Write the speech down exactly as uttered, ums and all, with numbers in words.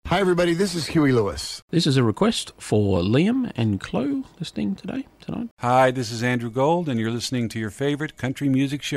Hi, everybody. This is Huey Lewis. This is a request for Liam and Chloe listening today, tonight. Hi, this is Andrew Gold, and you're listening to your favorite country music show.